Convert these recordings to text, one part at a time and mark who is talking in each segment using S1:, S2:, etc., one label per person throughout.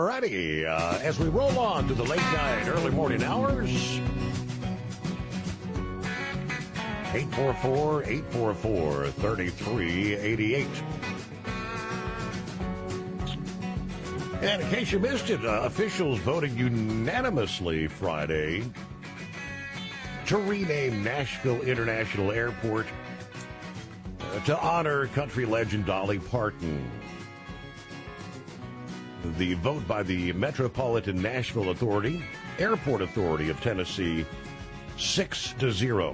S1: righty. As we roll on to the late night, early morning hours, 844-844-3388. And in case you missed it, officials voted unanimously Friday to rename Nashville International Airport to honor country legend Dolly Parton. The vote by the Metropolitan Nashville Authority, Airport Authority of Tennessee, 6-0.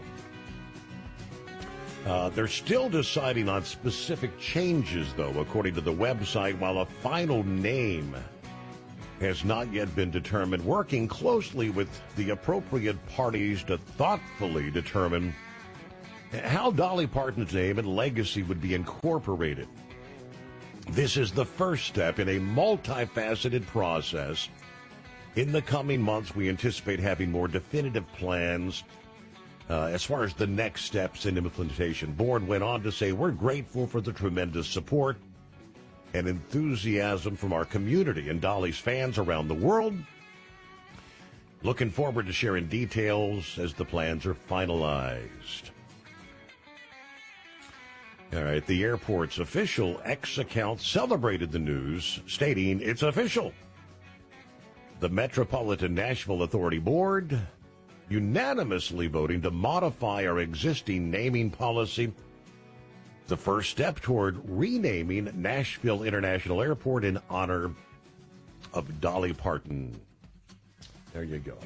S1: They're still deciding on specific changes, though, according to the website, while a final name has not yet been determined, working closely with the appropriate parties to thoughtfully determine how Dolly Parton's name and legacy would be incorporated. This is the first step in a multifaceted process. In the coming months, we anticipate having more definitive plans as far as the next steps in implementation. Board went on to say, we're grateful for the tremendous support and enthusiasm from our community and Dolly's fans around the world. Looking forward to sharing details as the plans are finalized. All right, the airport's official X account celebrated the news, stating it's official. The Metropolitan Nashville Authority Board unanimously voting to modify our existing naming policy, the first step toward renaming Nashville International Airport in honor of Dolly Parton. There you go.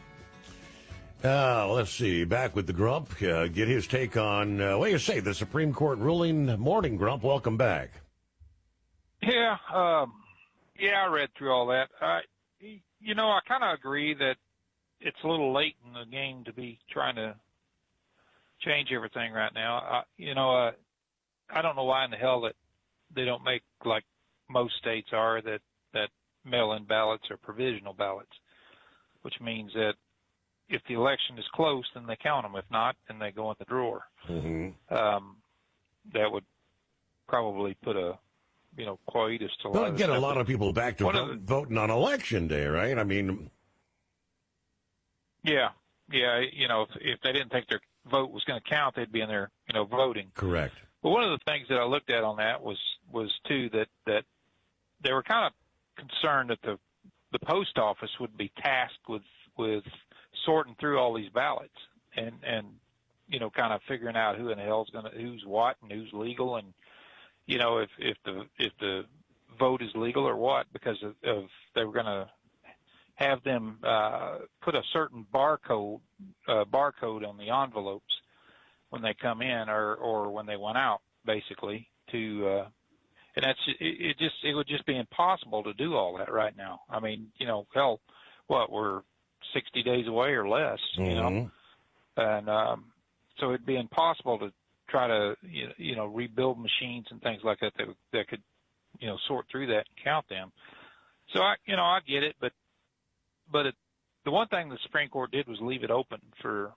S1: Let's see. Back with the Grump. Get his take on, what do you say, the Supreme Court ruling. Morning, Grump. Welcome back.
S2: Yeah, I read through all that. I kind of agree that it's a little late in the game to be trying to change everything right now. I don't know why in the hell that they don't make, like most states are, that mail-in ballots are provisional ballots, which means that if the election is close, then they count them. If not, then they go in the drawer.
S1: Mm-hmm.
S2: That would probably put a, quietus to
S1: well, get a lot of people back to voting on election day, right? I mean,
S2: yeah. If they didn't think their vote was going to count, they'd be in there, voting.
S1: Correct.
S2: But one of the things that I looked at on that was too that they were kind of concerned that the post office would be tasked with sorting through all these ballots and kind of figuring out who in the hell's who's what and who's legal and if the vote is legal or what, because of they were going to have them put a certain barcode on the envelopes when they come in or when they went out, basically, to and that's it would just be impossible to do all that right now. I mean, hell, we're 60 days away or less,
S1: mm-hmm.
S2: And so it'd be impossible to try to rebuild machines and things like that could sort through that and count them. So I get it, but the one thing the Supreme Court did was leave it open for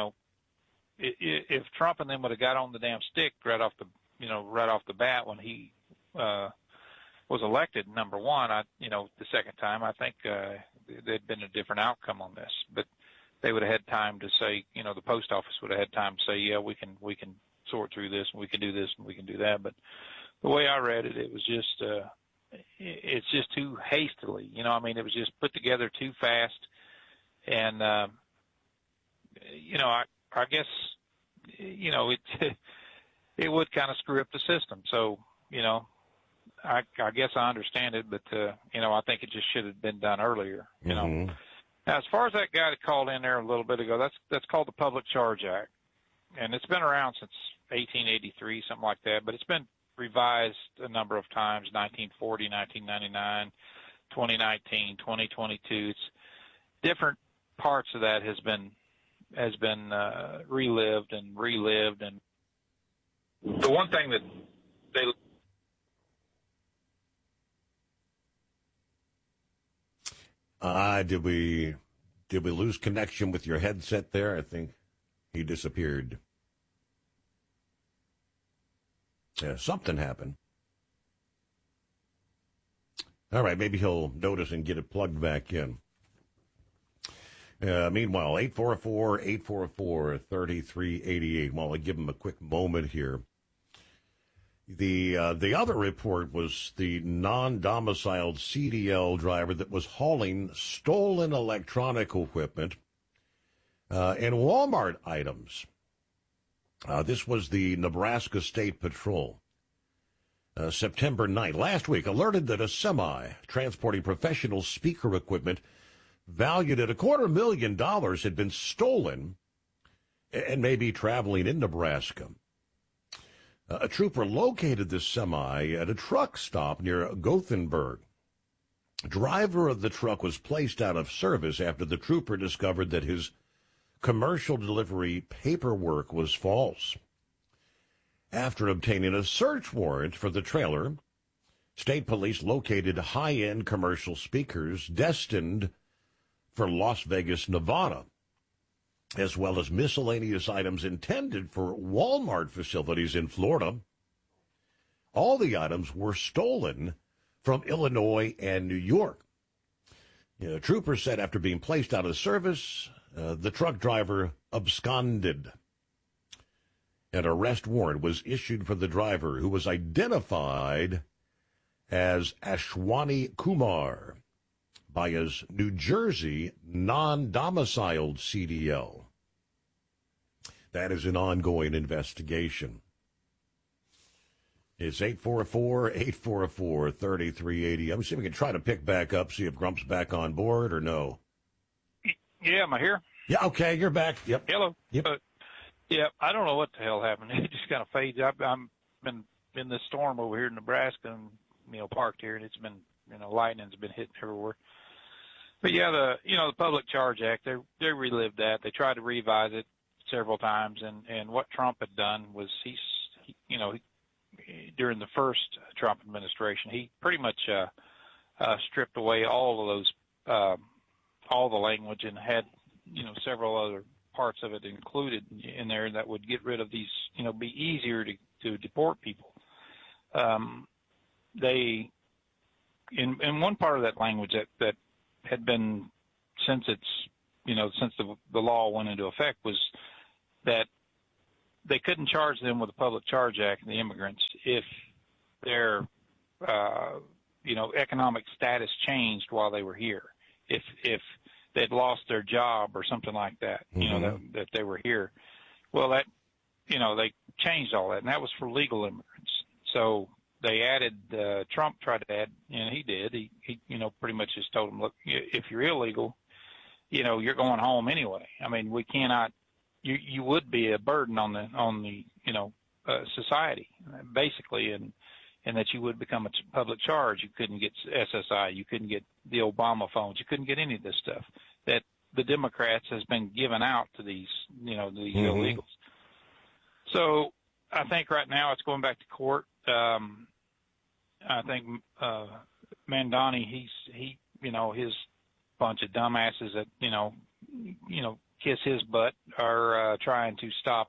S2: if Trump and them would have got on the damn stick right off the bat when he was elected number one, the second time, I think there'd been a different outcome on this. But they would have had time to say, the post office would have had time to say, yeah, we can sort through this and we can do this and we can do that. But the way I read it, it was just it's just too hastily. It was just put together too fast. And I guess it would kind of screw up the system. So I guess I understand it, but I think it just should have been done earlier.
S1: Mm-hmm.
S2: Now, as far as that guy that called in there a little bit ago, that's called the Public Charge Act, and it's been around since 1883, something like that. But it's been revised a number of times: 1940, 1999, 2019, 2022. It's different parts of that has been relived, and the one thing that they
S1: did we lose connection with your headset there? I think he disappeared. Yeah, something happened. All right, maybe he'll notice and get it plugged back in. Meanwhile, 844-844-3388. While I give him a quick moment here. The other report was the non-domiciled CDL driver that was hauling stolen electronic equipment and Walmart items. This was the Nebraska State Patrol. September 9th, last week, alerted that a semi transporting professional speaker equipment valued at $250,000 had been stolen and may be traveling in Nebraska. A trooper located this semi at a truck stop near Gothenburg. Driver of the truck was placed out of service after the trooper discovered that his commercial delivery paperwork was false. After obtaining a search warrant for the trailer, state police located high-end commercial speakers destined for Las Vegas, Nevada, as well as miscellaneous items intended for Walmart facilities in Florida. All the items were stolen from Illinois and New York. Troopers said after being placed out of service, the truck driver absconded. An arrest warrant was issued for the driver, who was identified as Ashwani Kumar by his New Jersey non-domiciled CDL. That is an ongoing investigation. It's 844-844-3380. I'm see if we can try to pick back up, see if Grump's back on board or no.
S2: Yeah, am I here?
S1: Yeah, okay, you're back. Yep.
S2: Hello.
S1: Yep.
S2: Yeah, I don't know what the hell happened. It just kind of fades. I've been in this storm over here in Nebraska and, parked here, and it's been, lightning's been hitting everywhere. But yeah, the Public Charge Act, they relived that. They tried to revise it several times, and what Trump had done was he during the first Trump administration, he pretty much stripped away all of those, all the language, and had, several other parts of it included in there that would get rid of these, be easier to deport people. They, in one part of that language that had been since the law went into effect, was that they couldn't charge them with the Public Charge Act and the immigrants if their, economic status changed while they were here. If they'd lost their job or something like that, that they were here. Well, that, they changed all that, and that was for legal immigrants. So they added, Trump tried to add, and he did. He pretty much just told them, look, if you're illegal, you're going home anyway. I mean, we cannot. You would be a burden on the society, basically, and that you would become a public charge. You couldn't get SSI. You couldn't get the Obama phones. You couldn't get any of this stuff that the Democrats has been given out to these, the illegals. So I think right now it's going back to court. I think Mandani, he his bunch of dumbasses that kiss his butt are trying to stop,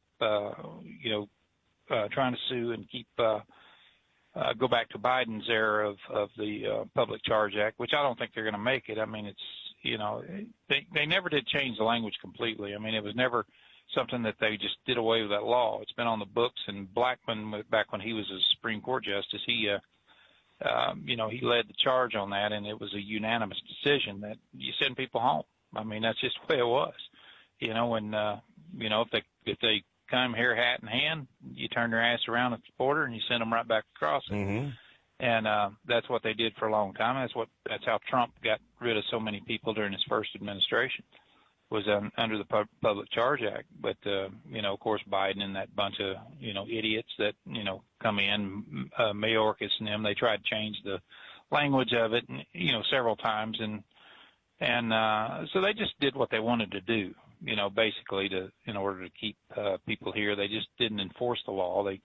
S2: trying to sue and keep go back to Biden's era of the Public Charge Act, which I don't think they're going to make it. I mean, it's they never did change the language completely. I mean, it was never something that they just did away with that law. It's been on the books, and Blackmun, back when he was a Supreme Court justice, he he led the charge on that, and it was a unanimous decision that you send people home. I mean, that's just the way it was, and if they come here hat in hand, you turn their ass around at the border and you send them right back across it. And that's what they did for a long time. That's how Trump got rid of so many people during his first administration, was under the Public Charge Act. But of course, Biden and that bunch of idiots that come in, Mayorkas and them, they tried to change the language of it, several times, and so they just did what they wanted to do, basically in order to keep people here. They just didn't enforce the law. They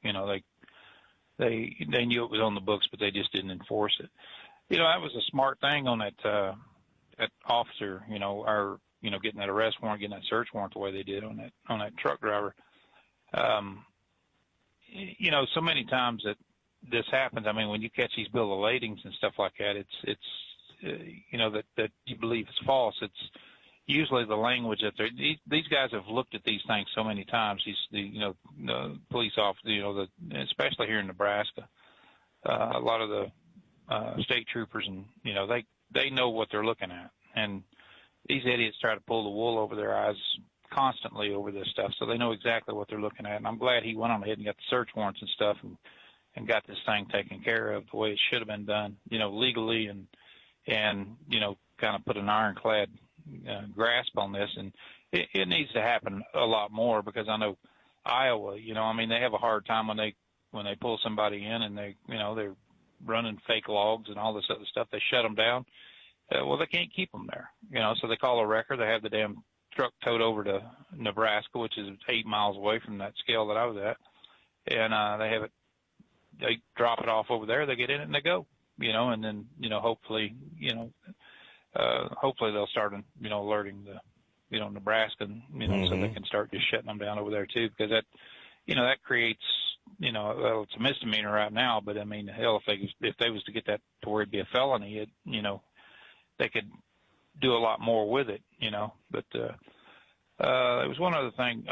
S2: knew it was on the books, but they just didn't enforce it. That was a smart thing on that officer, getting that arrest warrant, getting that search warrant the way they did on that truck driver. So many times that this happens, I mean, when you catch these bill of ladings and stuff like that, it's you know, that you believe is false. It's usually the language that these guys have looked at these things so many times. The police officers, you know, especially here in Nebraska, a lot of the state troopers, and you know, they know what they're looking at, and these idiots try to pull the wool over their eyes constantly over this stuff, so they know exactly what they're looking at. And I'm glad he went on ahead and got the search warrants and stuff, and got this thing taken care of the way it should have been done, you know, legally, and you know, kind of put an ironclad grasp on this. And it needs to happen a lot more, because I know Iowa, you know, I mean, they have a hard time when they pull somebody in and they, you know, they're running fake logs and all this other stuff. They shut them down. Well, they can't keep them there, you know, so they call a wrecker. They have the damn truck towed over to Nebraska, which is 8 miles away from that scale that I was at, and they drop it off over there. They get in it and they go, you know, and then, you know, hopefully they'll start, you know, alerting the, you know, Nebraska, you know, so they can start just shutting them down over there too, because that, you know, that creates, you know, well, it's a misdemeanor right now, but I mean, hell, if they was to get that to where it'd be a felony, it, you know, they could do a lot more with it, you know. But there was one other thing.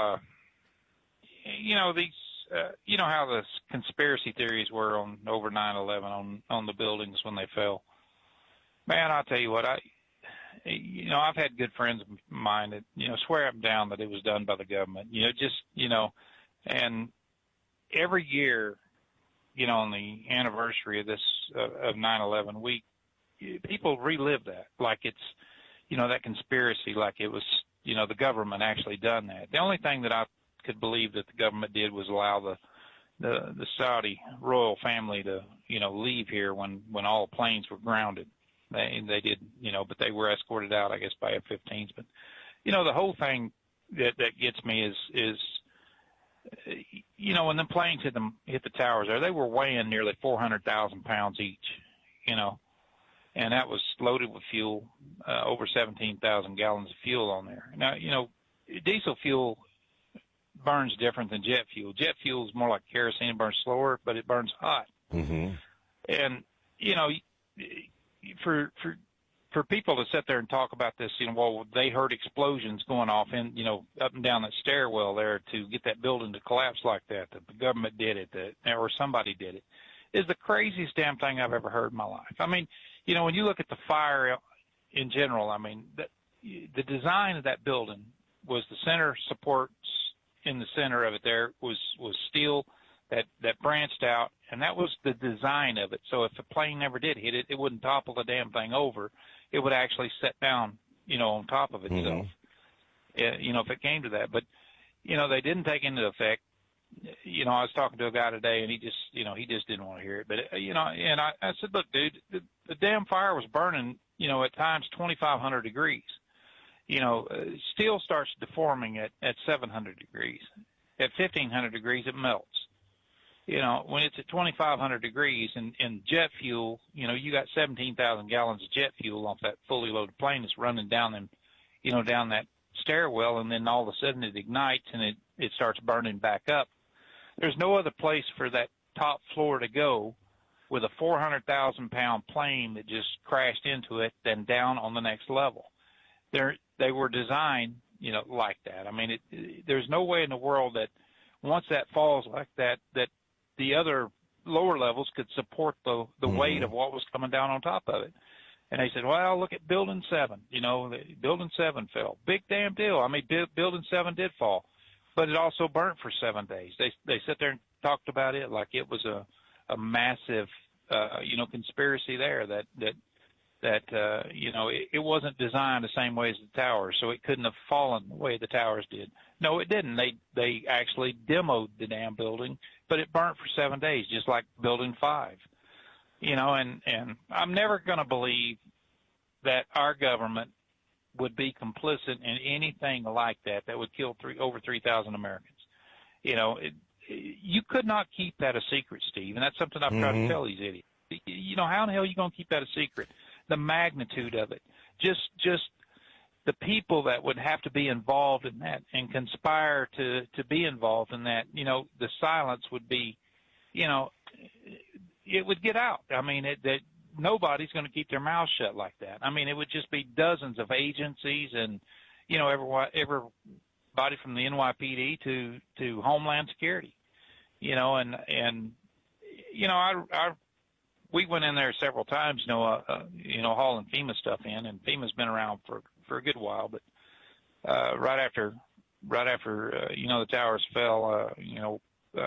S2: You know, these, you know how the conspiracy theories were over 9/11 on the buildings when they fell. Man, I'll tell you what, you know, I've had good friends of mine that, you know, swear up and down that it was done by the government. You know, just, you know, and every year, you know, on the anniversary of this of 9/11, people relive that like it's, you know, that conspiracy, like it was, you know, the government actually done that. The only thing that I could believe that the government did was allow the Saudi royal family to, you know, leave here when all planes were grounded. They did, you know, but they were escorted out, I guess, by F-15s. But, you know, the whole thing that gets me is, you know, when the planes hit the towers there, they were weighing nearly 400,000 pounds each, you know, and that was loaded with fuel, over 17,000 gallons of fuel on there. Now, you know, diesel fuel burns different than jet fuel. Jet fuel is more like kerosene. It burns slower, but it burns hot. Mm-hmm. And, you know, for people to sit there and talk about this, you know, well, they heard explosions going off in, you know, up and down that stairwell there to get that building to collapse like that the government did it, or somebody did it, is the craziest damn thing I've ever heard in my life. I mean, you know, when you look at the fire in general, I mean, the design of that building was the center supports in the center of it there was steel that branched out, and that was the design of it. So if the plane never did hit it, it wouldn't topple the damn thing over. It would actually set down, you know, on top of itself, you know, if it came to that. But, you know, they didn't take into effect. You know, I was talking to a guy today, and he just didn't want to hear it. But, you know, and I said, look, dude, the damn fire was burning, you know, at times 2,500 degrees. You know, steel starts deforming at 700 degrees. At 1,500 degrees, it melts. You know, when it's at 2,500 degrees and jet fuel, you know, you got 17,000 gallons of jet fuel off that fully loaded plane that's running down them, you know, down that stairwell, and then all of a sudden it ignites and it starts burning back up. There's no other place for that top floor to go with a 400,000-pound plane that just crashed into it than down on the next level. They were designed, you know, like that. I mean, there's no way in the world that once that falls like that the other lower levels could support the weight of what was coming down on top of it. And they said, well, look at Building 7. You know, Building 7 fell. Big damn deal. I mean, Building 7 did fall, but it also burnt for 7 days. They sit there and talked about it like it was a massive, you know, conspiracy there that you know, it wasn't designed the same way as the towers, so it couldn't have fallen the way the towers did. No, it didn't. They actually demoed the damn building, but it burnt for 7 days, just like Building 5. You know, and I'm never going to believe that our government would be complicit in anything like that would kill over 3,000 Americans. You know, you could not keep that a secret, Steve, and that's something I've tried to tell these idiots. You know, how in the hell are you going to keep that a secret? The magnitude of it, just the people that would have to be involved in that and conspire to be involved in that, you know, the silence would be, you know, it would get out. I mean, that nobody's going to keep their mouth shut like that. I mean, it would just be dozens of agencies and, you know, everybody from the NYPD to Homeland Security, you know, and you know, we went in there several times, you know, hauling FEMA stuff in, and FEMA's been around for a good while, but right after you know, the towers fell, you know,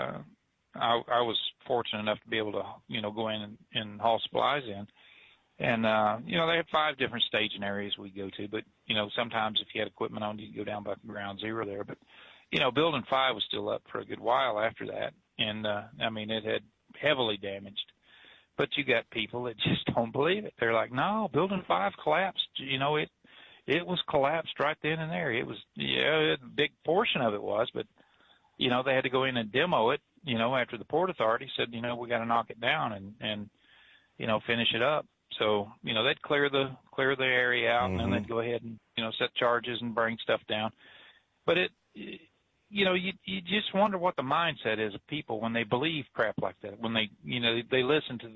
S2: I was fortunate enough to be able to, you know, go in and haul supplies in. And, you know, they had 5 different staging areas we go to, but, you know, sometimes if you had equipment on, you'd go down by ground zero there. But, you know, building 5 was still up for a good while after that. And, I mean, it had heavily damaged. But you got people that just don't believe it. They're like, no, building 5 collapsed. You know, it was collapsed right then and there. It was, yeah, a big portion of it was, but, you know, they had to go in and demo it, you know, after the Port Authority said, you know, we got to knock it down and, you know, finish it up. So, you know, they'd clear the area out, and then they'd go ahead and, you know, set charges and bring stuff down. But you know, you just wonder what the mindset is of people when they believe crap like that, when they, you know, they listen to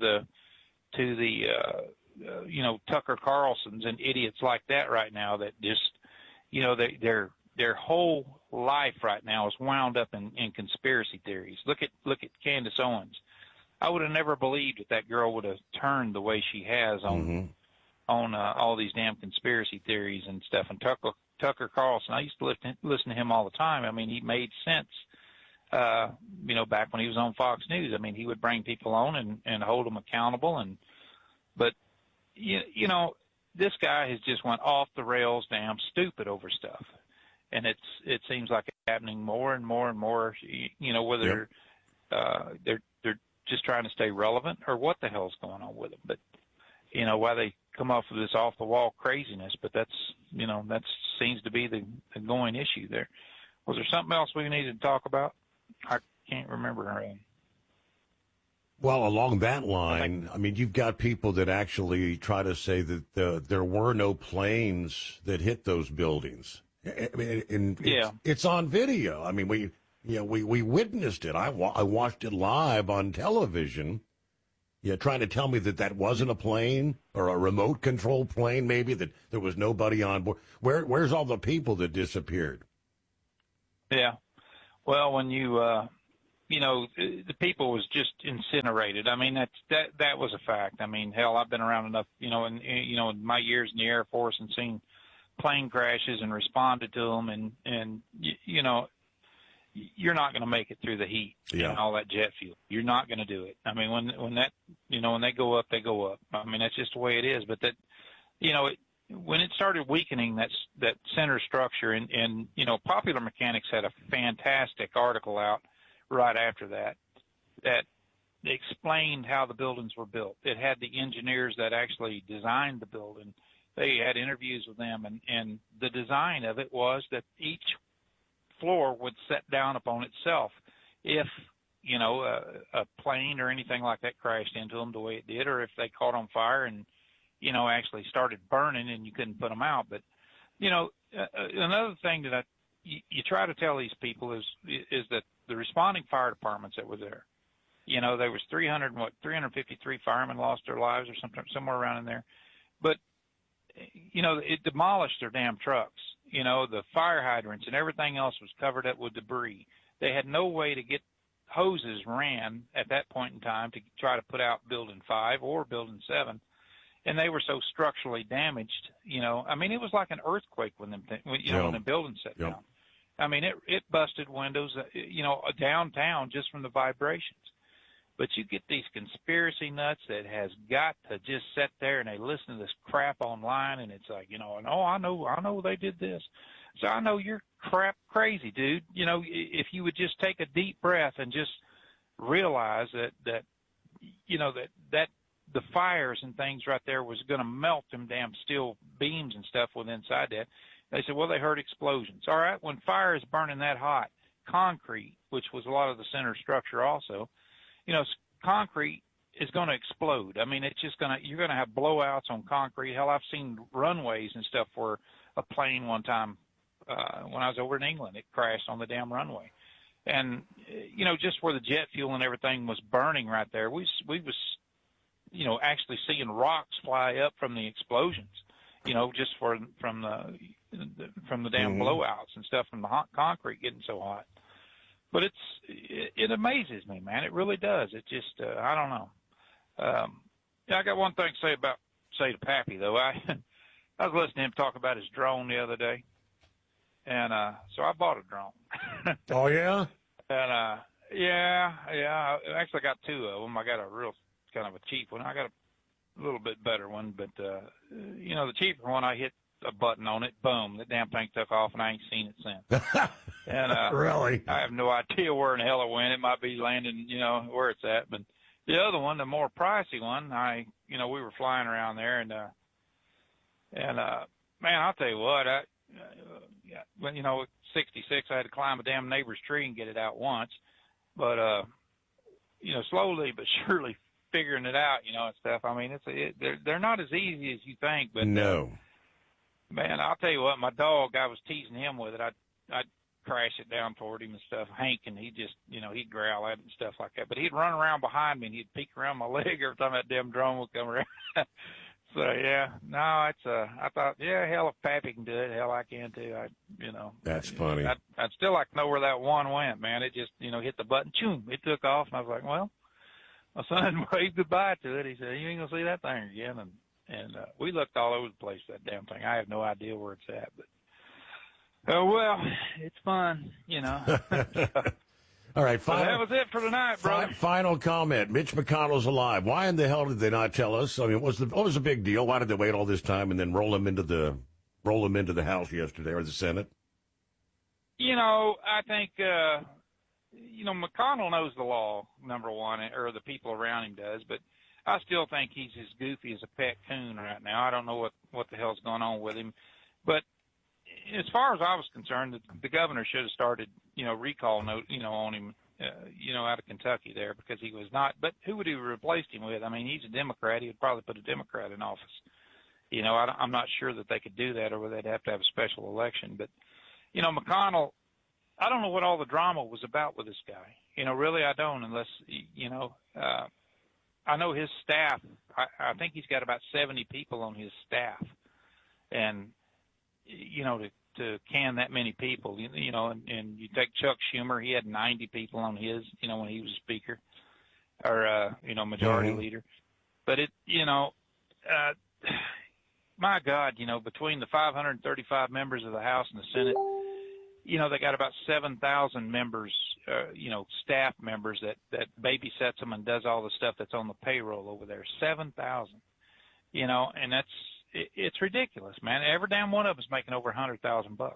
S2: the you know, Tucker Carlsons and idiots like that right now that just, you know, their whole life right now is wound up in conspiracy theories. Look at Candace Owens. I would have never believed that girl would have turned the way she has on all these damn conspiracy theories and stuff. And Tucker Carlson, I used to listen to him all the time. I mean, he made sense, you know, back when he was on Fox News. I mean, he would bring people on and hold them accountable. But you know, this guy has just went off the rails, damn stupid over stuff. And it seems like it's happening more and more and more, you know, whether they're just trying to stay relevant or what the hell's going on with them. But, you know, why they come off of this off-the-wall craziness, but that's, you know, that seems to be the going issue there. Was there something else we needed to talk about? I can't remember.
S1: Well, along that line, I mean, you've got people that actually try to say that there were no planes that hit those buildings. I mean, it's on video. I mean, we witnessed it. I watched it live on television. Yeah, trying to tell me that wasn't a plane or a remote control plane, maybe, that there was nobody on board. Where's all the people that disappeared?
S2: Yeah. Well, when you know, the people was just incinerated. I mean, that was a fact. I mean, hell, I've been around enough, you know, in my years in the Air Force and seen plane crashes and responded to them, and you know, you're not going to make it through the heat and all that jet fuel. You're not going to do it. I mean, when that, you know, when they go up, they go up. I mean, that's just the way it is. But that, you know, when it started weakening that center structure, and you know, Popular Mechanics had a fantastic article out right after that explained how the buildings were built. It had the engineers that actually designed the building. They had interviews with them, and the design of it was that each floor would set down upon itself if, you know, a plane or anything like that crashed into them the way it did, or if they caught on fire and, you know, actually started burning and you couldn't put them out. But, you know, another thing that you try to tell these people is that the responding fire departments that were there, you know, there was 353 firemen lost their lives or somewhere around in there. But, you know, it demolished their damn trucks. You know, the fire hydrants and everything else was covered up with debris. They had no way to get hoses ran at that point in time to try to put out Building 5 or Building 7. And they were so structurally damaged, you know. I mean, it was like an earthquake when the buildings set down. I mean, it busted windows, you know, downtown just from the vibrations. But you get these conspiracy nuts that has got to just sit there and they listen to this crap online, and it's like, you know, oh, I know they did this. So I know you're crap crazy, dude. You know, if you would just take a deep breath and just realize that you know, that the fires and things right there was going to melt them damn steel beams and stuff with inside that. They said, well, they heard explosions. All right, when fire is burning that hot, concrete, which was a lot of the center structure also, you know, concrete is going to explode. I mean, it's just you're going to have blowouts on concrete. Hell, I've seen runways and stuff where a plane one time, when I was over in England, it crashed on the damn runway. And, just where the jet fuel and everything was burning right there, we was, actually seeing rocks fly up from the explosions, just from the damn blowouts and stuff from the hot concrete getting so hot. But it amazes me, man. It really does. It just, I don't know. I got one thing to say to Pappy, though. I was listening to him talk about his drone the other day. And, so I bought a drone.
S1: Oh, yeah?
S2: And, yeah. I actually got two of them. I got a real kind of a cheap one. I got a little bit better one, but, the cheaper one, I hit a button on it, boom, the damn thing took off, and I ain't seen it since. And
S1: really?
S2: I have no idea where in hell it went. It might be landing, where it's at. But the other one, the more pricey one, we were flying around there, and man, I'll tell you what, when, 66, I had to climb a damn neighbor's tree and get it out once. But, slowly but surely figuring it out, and stuff. I mean, they're not as easy as you think, but
S1: no.
S2: Man, I'll tell you what, my dog, I was teasing him with it. I'd crash it down toward him and stuff, Hank, and he just, he'd growl at it and stuff like that. But he'd run around behind me, and he'd peek around my leg every time that damn drone would come around. So, yeah, no, I thought, yeah, hell, if Pappy can do it, hell, I can too.
S1: That's funny.
S2: I'd still like to know where that one went, man. It just, hit the button, choom, it took off, and I was like, well, my son waved goodbye to it. He said, you ain't going to see that thing again, and we looked all over the place for that damn thing. I have no idea where it's at, but well, it's fun,
S1: All right,
S2: so that was it for tonight, brother.
S1: Final comment. Mitch McConnell's alive. Why in the hell did they not tell us? I mean, what was the big deal? Why did they wait all this time and then roll him into the House yesterday or the Senate?
S2: I think McConnell knows the law, number one, or the people around him does, but I still think he's as goofy as a pet coon right now. I don't know what the hell's going on with him. But as far as I was concerned, the governor should have started, recall note, on him, out of Kentucky there because he was not. But who would he have replaced him with? I mean, he's a Democrat. He would probably put a Democrat in office. I'm not sure that they could do that or they'd have to have a special election. But, McConnell, I don't know what all the drama was about with this guy. Really, I don't, unless, I know his staff, I think he's got about 70 people on his staff. And, to can that many people, and you take Chuck Schumer, he had 90 people on his, when he was speaker or, majority leader. But my God, between the 535 members of the House and the Senate, they got about 7,000 members, staff members that babysits them and does all the stuff that's on the payroll over there. 7,000, and it's ridiculous, man. Every damn one of them is making over $100,000.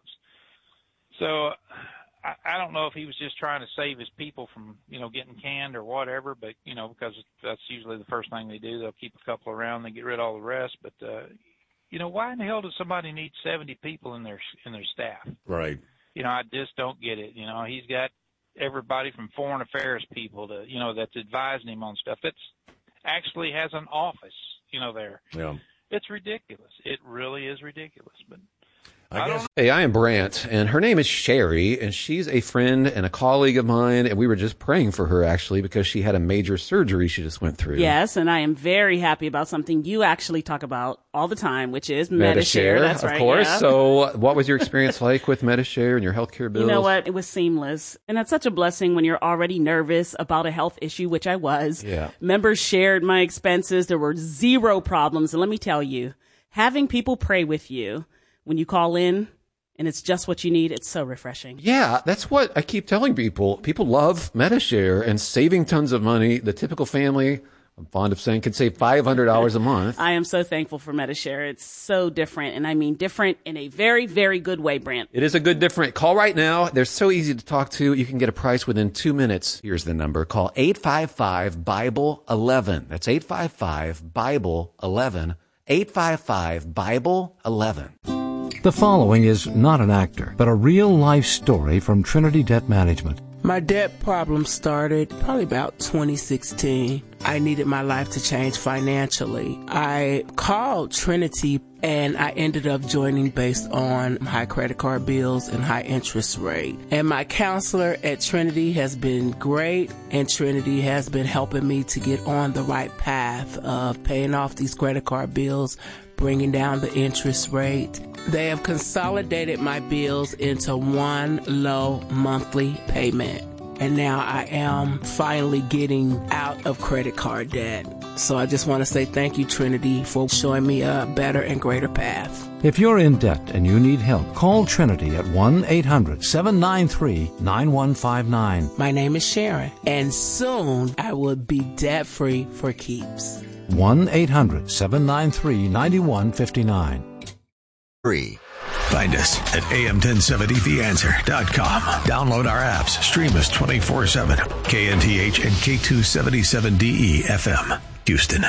S2: So I don't know if he was just trying to save his people from, getting canned or whatever, but, because that's usually the first thing they do. They'll keep a couple around, they get rid of all the rest. But, why in the hell does somebody need 70 people in their staff?
S1: Right.
S2: I just don't get it. He's got everybody from foreign affairs people to, that's advising him on stuff. It's actually has an office, there.
S1: Yeah.
S2: It's ridiculous. It really is ridiculous. But
S3: Hey, I am Brant, and her name is Sherry, and she's a friend and a colleague of mine, and we were just praying for her, actually, because she had a major surgery she just went through.
S4: Yes, and I am very happy about something you actually talk about all the time, which is Medi-Share. That's right,
S3: of course.
S4: Yeah.
S3: So what was your experience like with Medi-Share and your healthcare bills?
S4: You know what? It was seamless. And that's such a blessing when you're already nervous about a health issue, which I was.
S3: Yeah.
S4: Members shared my expenses. There were zero problems. And let me tell you, having people pray with you when you call in and it's just what you need, it's so refreshing.
S3: Yeah, that's what I keep telling people. People love Medi-Share and saving tons of money. The typical family, I'm fond of saying, could save $500 a month.
S4: I am so thankful for Medi-Share. It's so different, and I mean different in a very, very good way, Brant.
S3: It is a good different. Call right now. They're so easy to talk to. You can get a price within 2 minutes. Here's the number. Call 855-BIBLE-11. That's 855-BIBLE-11. 855-BIBLE-11.
S5: The following is not an actor, but a real-life story from Trinity Debt Management.
S6: My debt problem started probably about 2016. I needed my life to change financially. I called Trinity and I ended up joining based on high credit card bills and high interest rate. And my counselor at Trinity has been great, and Trinity has been helping me to get on the right path of paying off these credit card bills, bringing down the interest rate. They have consolidated my bills into one low monthly payment. And now I am finally getting out of credit card debt. So I just want to say thank you, Trinity, for showing me a better and greater path.
S5: If you're in debt and you need help, call Trinity at 1-800-793-9159.
S6: My name is Sharon, and soon I will be debt-free for keeps.
S5: 1-800-793-9159.
S7: Free. Find us at am1070theanswer.com. Download our apps. Stream us 24/7. KNTH and K277DE FM, Houston.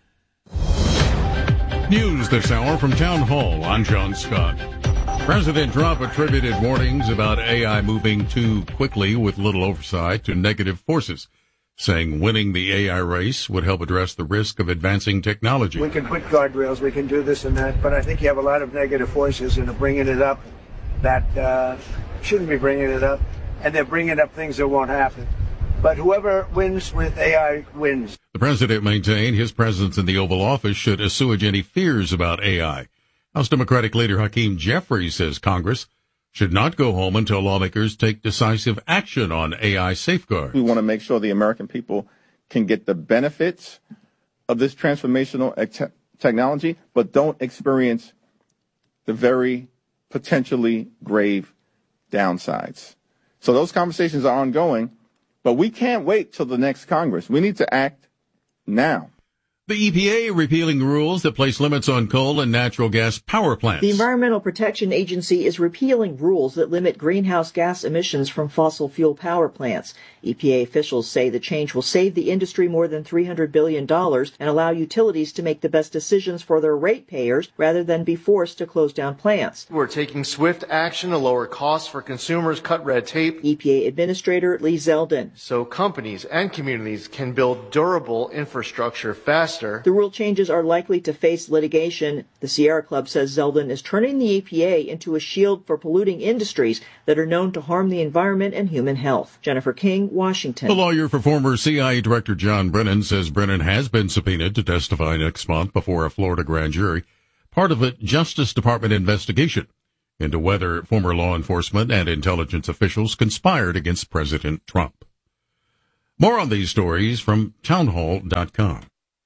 S8: News this hour from Town Hall. I'm John Scott. President Trump attributed warnings about AI moving too quickly with little oversight to negative forces, saying winning the AI race would help address the risk of advancing technology.
S9: We can put guardrails, we can do this and that, but I think you have a lot of negative forces and are bringing it up that shouldn't be bringing it up, and they're bringing up things that won't happen. But whoever wins with AI wins.
S8: The president maintained his presence in the Oval Office should assuage any fears about AI. House Democratic leader Hakeem Jeffries says Congress should not go home until lawmakers take decisive action on AI safeguards.
S10: We want to make sure the American people can get the benefits of this transformational technology, but don't experience the very potentially grave downsides. So those conversations are ongoing, but we can't wait till the next Congress. We need to act now.
S8: The EPA repealing rules that place limits on coal and natural gas power plants.
S11: The Environmental Protection Agency is repealing rules that limit greenhouse gas emissions from fossil fuel power plants. EPA officials say the change will save the industry more than $300 billion and allow utilities to make the best decisions for their ratepayers rather than be forced to close down plants.
S12: We're taking swift action to lower costs for consumers, cut red tape.
S11: EPA Administrator Lee Zeldin.
S12: So companies and communities can build durable infrastructure faster.
S11: The rule changes are likely to face litigation. The Sierra Club says Zeldin is turning the EPA into a shield for polluting industries that are known to harm the environment and human health. Jennifer King, Washington.
S8: The lawyer for former CIA Director John Brennan says Brennan has been subpoenaed to testify next month before a Florida grand jury, part of a Justice Department investigation into whether former law enforcement and intelligence officials conspired against President Trump. More on these stories from townhall.com.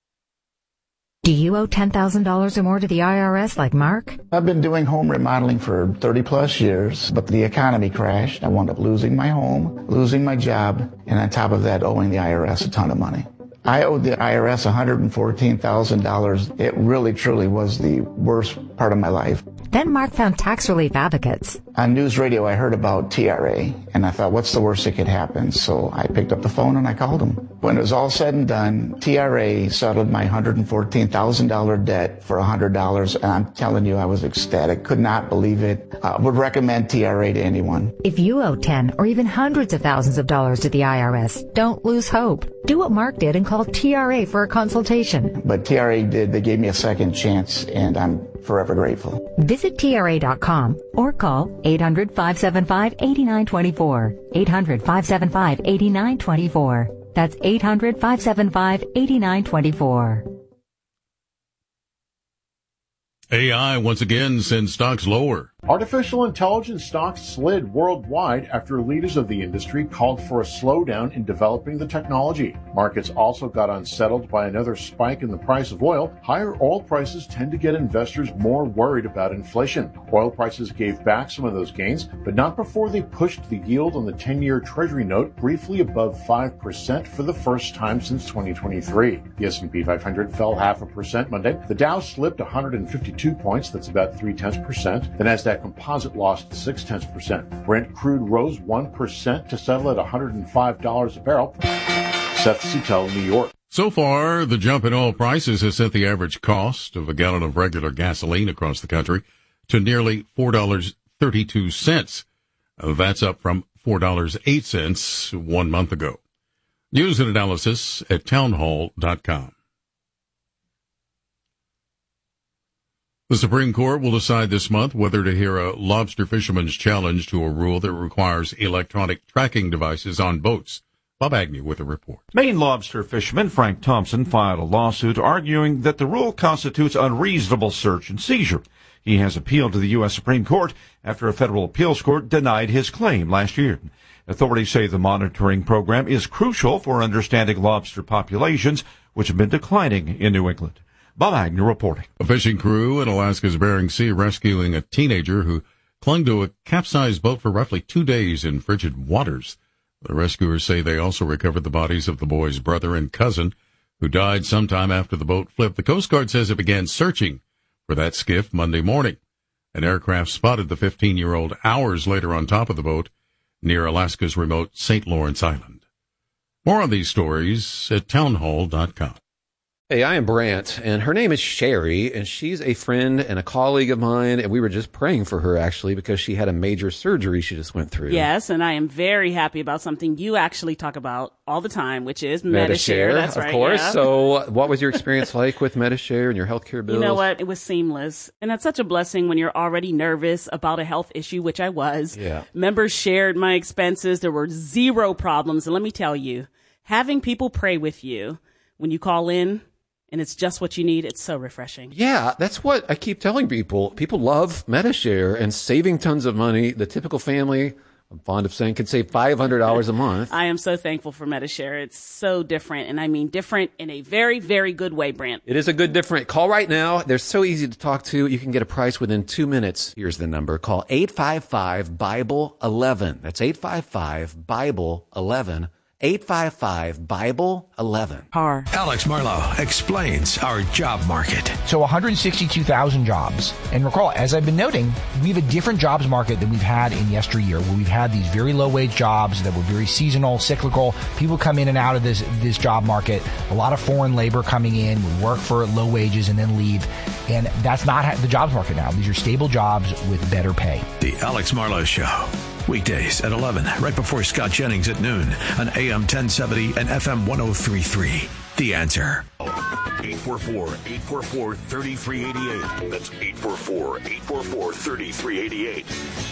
S13: Do you owe $10,000 or more to the IRS like Mark?
S14: I've been doing home remodeling for 30 plus years, but the economy crashed. I wound up losing my home, losing my job, and on top of that, owing the IRS a ton of money. I owed the IRS $114,000. It really, truly was the worst part of my life.
S13: Then Mark found tax relief advocates.
S14: On news radio, I heard about TRA, and I thought, what's the worst that could happen? So I picked up the phone and I called them. When it was all said and done, TRA settled my $114,000 debt for $100, and I'm telling you, I was ecstatic. Could not believe it. Would recommend TRA to anyone.
S13: If you owe 10 or even hundreds of thousands of dollars to the IRS, don't lose hope. Do what Mark did and call TRA for a consultation.
S14: But TRA did. They gave me a second chance, and I'm forever grateful.
S13: Visit TRA.com or call 800-575-8924. 800-575-8924. That's 800-575-8924.
S8: AI once again sends stocks lower.
S15: Artificial intelligence stocks slid worldwide after leaders of the industry called for a slowdown in developing the technology. Markets also got unsettled by another spike in the price of oil. Higher oil prices tend to get investors more worried about inflation. Oil prices gave back some of those gains, but not before they pushed the yield on the 10-year Treasury note briefly above 5% for the first time since 2023. The S&P 500 fell 0.5% Monday. The Dow slipped 152 points, that's about 0.3%. The Nasdaq Composite lost 0.6%. Brent crude rose 1% to settle at $105 a barrel. Seth Suttel, New York.
S8: So far, the jump in oil prices has sent the average cost of a gallon of regular gasoline across the country to nearly $4.32. That's up from $4.08 1 month ago. News and analysis at townhall.com. The Supreme Court will decide this month whether to hear a lobster fisherman's challenge to a rule that requires electronic tracking devices on boats. Bob Agnew with a report.
S16: Maine lobster fisherman Frank Thompson filed a lawsuit arguing that the rule constitutes unreasonable search and seizure. He has appealed to the U.S. Supreme Court after a federal appeals court denied his claim last year. Authorities say the monitoring program is crucial for understanding lobster populations, which have been declining in New England. Bob Agnew reporting.
S8: A fishing crew in Alaska's Bering Sea rescuing a teenager who clung to a capsized boat for roughly 2 days in frigid waters. The rescuers say they also recovered the bodies of the boy's brother and cousin, who died sometime after the boat flipped. The Coast Guard says it began searching for that skiff Monday morning. An aircraft spotted the 15-year-old hours later on top of the boat near Alaska's remote St. Lawrence Island. More on these stories at townhall.com.
S3: Hey, I am Brant, and her name is Sherry, and she's a friend and a colleague of mine, and we were just praying for her, actually, because she had a major surgery she just went through.
S4: Yes, and I am very happy about something you actually talk about all the time, which is Medi-Share. That's right.
S3: Of course.
S4: Yeah.
S3: So what was your experience like with Medi-Share and your healthcare bills?
S4: You know what? It was seamless. And that's such a blessing when you're already nervous about a health issue, which I was.
S3: Yeah.
S4: Members shared my expenses. There were zero problems. And let me tell you, having people pray with you when you call in, and it's just what you need, it's so refreshing.
S3: Yeah, that's what I keep telling people. People love Medi-Share and saving tons of money. The typical family, I'm fond of saying, can save $500 a month.
S4: I am so thankful for Medi-Share. It's so different, and I mean different in a very, very good way, Brant.
S3: It is a good different. Call right now. They're so easy to talk to. You can get a price within 2 minutes. Here's the number. Call 855-BIBLE-11. That's 855-BIBLE-11. 855-BIBLE-11.
S7: Alex Marlowe explains our job market.
S17: So 162,000 jobs. And recall, as I've been noting, we have a different jobs market than we've had in yesteryear, where we've had these very low-wage jobs that were very seasonal, cyclical. People come in and out of this job market. A lot of foreign labor coming in, would work for low wages and then leave. And that's not the jobs market now. These are stable jobs with better pay.
S7: The Alex Marlowe Show. Weekdays at 11, right before Scott Jennings at noon on AM 1070 and FM 103.3. The Answer.
S18: 844-844-3388. That's 844-844-3388.